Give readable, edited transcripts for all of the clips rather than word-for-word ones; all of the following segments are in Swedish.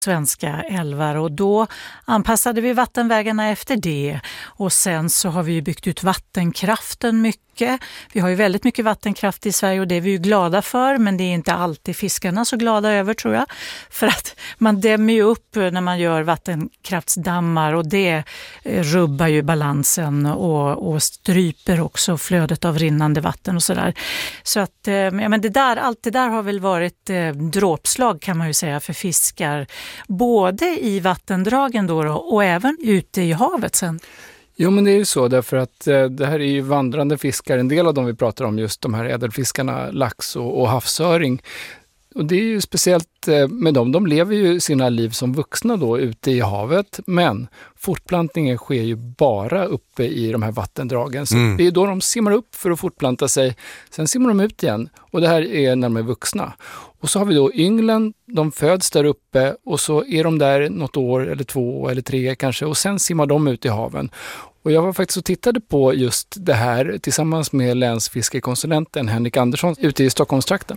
svenska älvar, och då anpassade vi vattenvägarna efter det. Och sen så har vi ju byggt ut vattenkraften mycket. Vi har ju väldigt mycket vattenkraft i Sverige och det är vi ju glada för, men det är inte alltid fiskarna så glada över, tror jag. För att man dämmer ju upp när man gör vattenkraftsdammar och det rubbar ju balansen och stryper också flödet av rinnande vatten och sådär. Så att men allt det där har väl varit dråpslag, kan man ju säga, för fiskar. Både i vattendragen då och även ute i havet sen. Jo, men det är ju så, därför att det här är ju vandrande fiskar. En del av dem vi pratar om, just de här ädelfiskarna, lax och havsöring. Och det är ju speciellt med dem. De lever ju sina liv som vuxna då ute i havet, men fortplantningen sker ju bara uppe i de här vattendragen. Så det är då de simmar upp för att fortplanta sig. Sen simmar de ut igen och det här är när de är vuxna. Och så har vi då ynglen, de föds där uppe och så är de där något år eller 2 eller 3 kanske och sen simmar de ut i haven. Och jag var faktiskt och tittade på just det här tillsammans med länsfiskekonsulenten Henrik Andersson ute i Stockholmstrakten.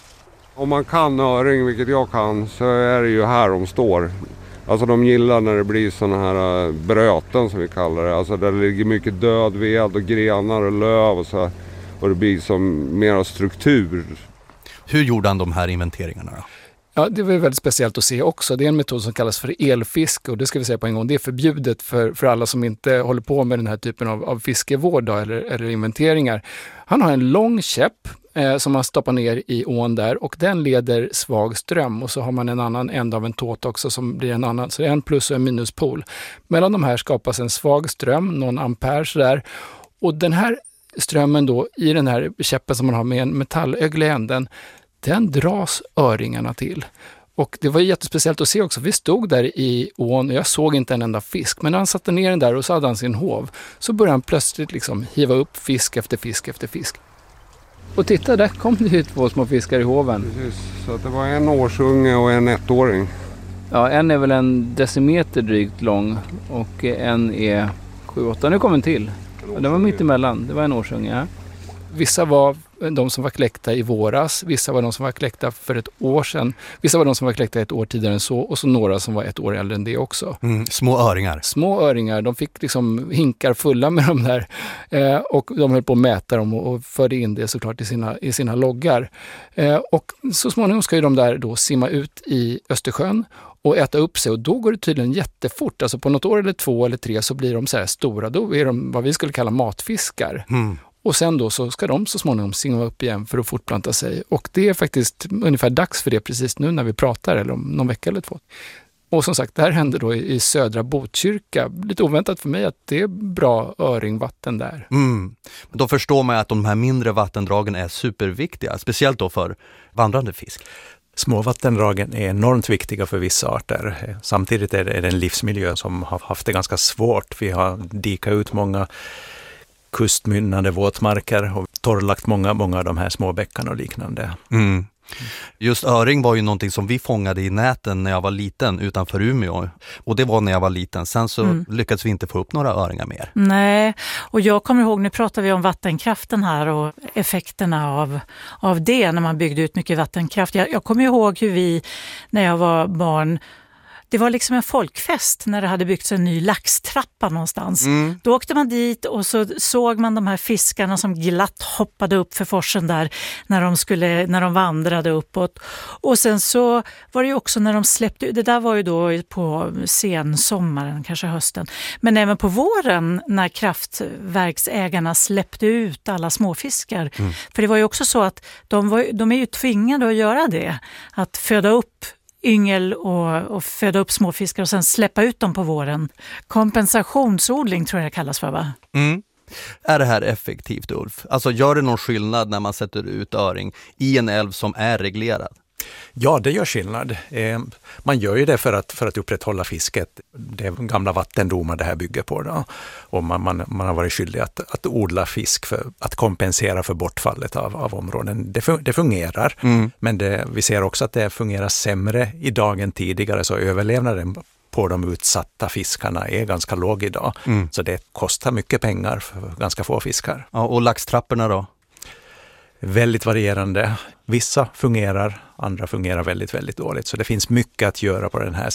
Om man kan öring, vilket jag kan, så är det ju här de står. Alltså de gillar när det blir såna här bröten som vi kallar det. Alltså där det ligger mycket död ved och grenar och löv och så. Och det blir som mera struktur. Hur gjorde han de här inventeringarna då? Ja, det var väldigt speciellt att se också. Det är en metod som kallas för elfiske och det ska vi säga på en gång. Det är förbjudet för alla som inte håller på med den här typen av fiskevård då, eller inventeringar. Han har en lång käpp som man stoppar ner i ån där och den leder svag ström och så har man en annan ända av en tåt också som blir en annan. Så det är en plus- och en minuspol. Mellan de här skapas en svag ström, någon ampere sådär. Och den här strömmen då i den här käppen som man har med en metallögle i änden, den dras öringarna till. Och det var jättespeciellt att se också. Vi stod där i ån och jag såg inte en enda fisk. Men när han satte ner den där och så hade han sin hov så började han plötsligt liksom hiva upp fisk efter fisk efter fisk. Och titta, där kom det ju 2 små fiskar i hoven. Precis, så att det var en årsunge och en 1-åring. Ja, en är väl en decimeter drygt lång och en är 7-8. Nu kom en till. Den var mitt emellan. Det var en årsunge, ja. Vissa var de som var kläckta i våras, vissa var de som var kläckta för ett år sedan, vissa var de som var kläckta ett år tidigare än så och så några som var 1 år äldre än det också. Små öringar. Små öringar, de fick liksom hinkar fulla med de där och de höll på att mäta dem och förde in det såklart i sina loggar. Och så småningom ska ju de där då simma ut i Östersjön och äta upp sig och då går det tydligen jättefort. Alltså på något år eller 2 eller 3 så blir de så här stora, då är de vad vi skulle kalla matfiskar. Och sen då så ska de så småningom simma upp igen för att fortplanta sig. Och det är faktiskt ungefär dags för det precis nu när vi pratar, eller om någon vecka eller 2. Och som sagt, det här händer då i södra Botkyrka. Lite oväntat för mig att det är bra öringvatten där. Då förstår man att de här mindre vattendragen är superviktiga, speciellt då för vandrande fisk. Småvattendragen är enormt viktiga för vissa arter. Samtidigt är det en livsmiljö som har haft det ganska svårt. Vi har dikat ut många kustmynnande våtmarker och torrlagt många av de här små bäckarna och liknande. Just öring var ju någonting som vi fångade i näten när jag var liten utanför Umeå. Och det var när jag var liten. Sen så lyckades vi inte få upp några öringar mer. Nej, och jag kommer ihåg, nu pratar vi om vattenkraften här och effekterna av det när man byggde ut mycket vattenkraft. Jag kommer ihåg hur vi, när jag var barn, det var liksom en folkfest när det hade byggts en ny laxtrappa någonstans. Då åkte man dit och så såg man de här fiskarna som glatt hoppade upp för forsen där när de vandrade uppåt. Och sen så var det ju också när de släppte, det där var ju då på sensommaren, kanske hösten. Men även på våren när kraftverksägarna släppte ut alla småfiskar. För det var ju också så att de är ju tvingade att göra det. Att föda upp yngel och föda upp småfiskar och sen släppa ut dem på våren. Kompensationsodling tror jag det kallas för, va? Är det här effektivt, Ulf? Alltså gör det någon skillnad när man sätter ut öring i en älv som är reglerad? Ja, det gör skillnad. Man gör ju det för att upprätthålla fisket. Det är gamla vattendomar det här bygger på. Då. Och man har varit skyldig att odla fisk för att kompensera för bortfallet av områden. Det fungerar, men vi ser också att det fungerar sämre idag än tidigare. Så överlevnaden på de utsatta fiskarna är ganska låg idag. Så det kostar mycket pengar för ganska få fiskar. Ja, och laxtrapporna då? Väldigt varierande. Vissa fungerar, andra fungerar väldigt, väldigt dåligt. Så det finns mycket att göra på den här